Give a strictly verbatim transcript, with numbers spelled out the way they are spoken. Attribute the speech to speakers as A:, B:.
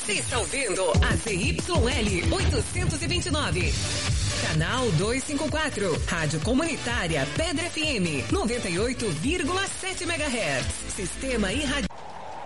A: Você está ouvindo a Z Y L oitocentos e vinte e nove. Canal duzentos e cinquenta e quatro. Rádio Comunitária Pedra F M noventa e oito vírgula sete megahertz. Sistema irradiante.